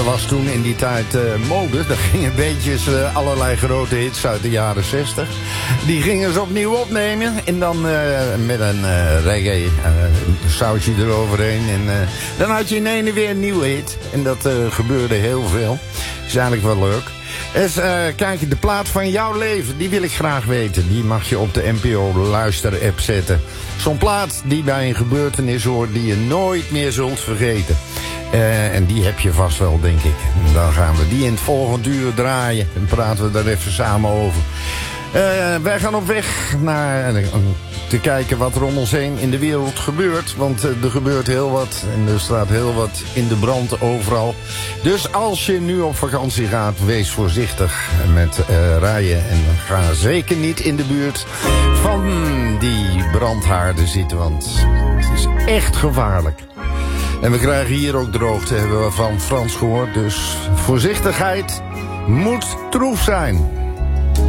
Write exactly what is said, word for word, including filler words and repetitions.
er was toen in die tijd uh, mode. Er gingen beetjes uh, allerlei grote hits uit de jaren zestig. Die gingen ze opnieuw opnemen. En dan uh, met een uh, reggae uh, sausje eroverheen. En uh, dan had je in ene weer een nieuwe hit. En dat uh, gebeurde heel veel. Is eigenlijk wel leuk. Dus, uh, kijk, de plaat van jouw leven, die wil ik graag weten. Die mag je op de N P O luister-app zetten. Zo'n plaat die bij een gebeurtenis hoort die je nooit meer zult vergeten. Uh, en die heb je vast wel, denk ik. En dan gaan we die in het volgende uur draaien. En praten we daar even samen over. Uh, wij gaan op weg naar... Uh, te kijken wat er om ons heen in de wereld gebeurt. Want uh, er gebeurt heel wat. En er staat heel wat in de brand overal. Dus als je nu op vakantie gaat, wees voorzichtig met uh, rijden. En ga zeker niet in de buurt van die brandhaarden zitten. Want het is echt gevaarlijk. En we krijgen hier ook droogte, hebben we van Frans gehoord. Dus voorzichtigheid moet troef zijn.